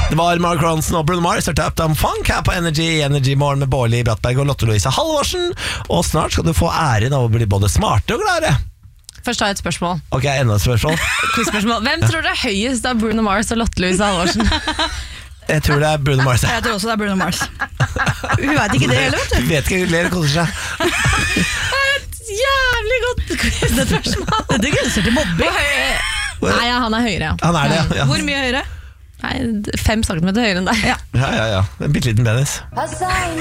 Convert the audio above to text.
Det var Mark Ronson og Bruno Mars startet Uptown Funk her på Energy Morgen med Bårli Brattberg og Lotte Louise Halvorsen. Og snart skal du få æren av å bli både smarte og glade. Først har jeg et spørsmål. Ok, enda et spørsmål. Quizspørsmål. Hvem tror du er høyest av Bruno Mars og Lotte Louise Halvorsen? Jeg tror det er Bruno Mars. Jeg tror også det er Bruno Mars. Hun vet ikke det heller, vet du. Hun vet ikke, hun ler og koser seg. Jævlig godt quizspørsmål. Dette grenser til mobbing. Nei, han er høyere. Han er det, ja. Hvor mye høyere? Nei, 5 centimeter høyere enn deg. Ja. En bitte liten penis.